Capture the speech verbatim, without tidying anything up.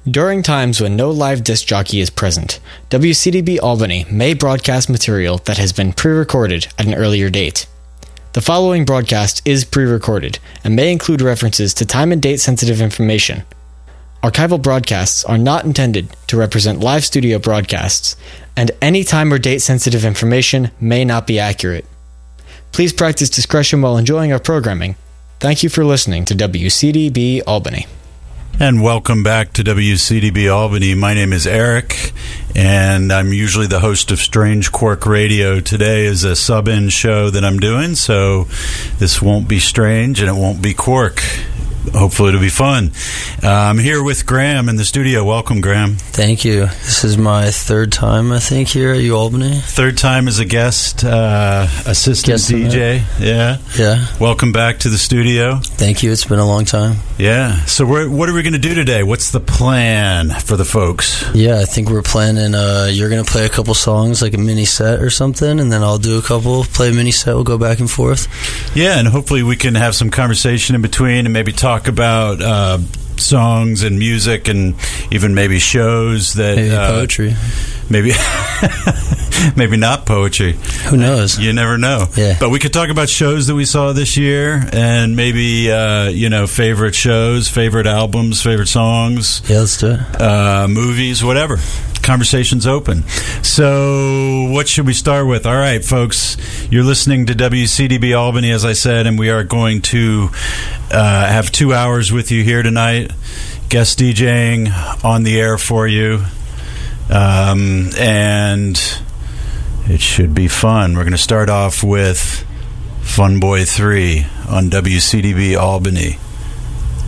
During times when no live disc jockey is present, W C D B Albany may broadcast material that has been pre-recorded at an earlier date. The following broadcast is pre-recorded and may include references to time and date sensitive information. Archival broadcasts are not intended to represent live studio broadcasts, and any time or date sensitive information may not be accurate. Please practice discretion while enjoying our programming. Thank you for listening to W C D B Albany. And welcome back to W C D B Albany. My name is Eric, and I'm usually the host of Strange Quark Radio. Today is a sub-in show that I'm doing, so this won't be strange and it won't be Quark. Hopefully it'll be fun. Uh, I'm here with Graham in the studio. Welcome, Graham. Thank you. This is my third time, I think, here at U Albany. Third time as a guest uh, assistant guest D J. Yeah. Yeah. Welcome back to the studio. Thank you. It's been a long time. Yeah. So we're, what are we going to do today? What's the plan for the folks? Yeah, I think we're planning, uh, you're going to play a couple songs, like a mini set or something, and then I'll do a couple, play a mini set, we'll go back and forth. Yeah, and hopefully we can have some conversation in between and maybe talk about uh, songs and music and even maybe shows that maybe uh, poetry, maybe maybe not poetry. Who knows? You never know. Yeah. But we could talk about shows that we saw this year and maybe uh, you know favorite shows, favorite albums, favorite songs. Yeah, let's do it. Uh, movies, whatever. Conversation's open. So what should we start with? All right, folks, you're listening to W C D B Albany, as I said, and we are going to uh, have two hours with you here tonight, guest DJing on the air for you, um, and it should be fun. We're going to start off with Fun Boy three on W C D B Albany.